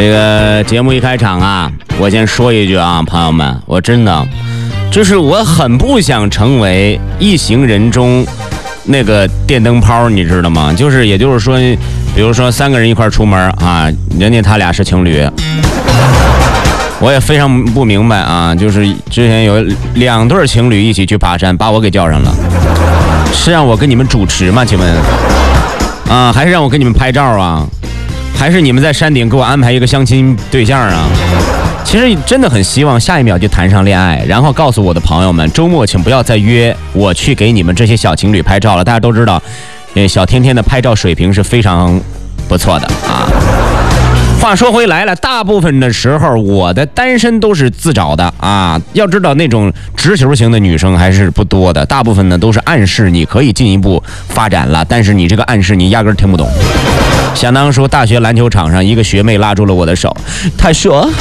这个节目一开场啊，我先说一句啊，朋友们，我真的就是我很不想成为一行人中那个电灯泡，你知道吗？也就是说，比如说3个人一块出门啊，人家他俩是情侣，我也非常不明白啊，就是之前有2对情侣一起去爬山，把我给叫上了，是让我跟你们主持吗？请问啊，还是让我跟你们拍照啊？还是你们在山顶给我安排一个相亲对象啊？其实真的很希望下一秒就谈上恋爱，然后告诉我的朋友们，周末请不要再约我去给你们这些小情侣拍照了。大家都知道，小天天的拍照水平是非常不错的啊。话说回来了，大部分的时候我的单身都是自找的啊。要知道那种直球型的女生还是不多的，大部分呢都是暗示你可以进一步发展了，但是你这个暗示你压根儿听不懂。想当初大学篮球场上，一个学妹拉住了我的手，她说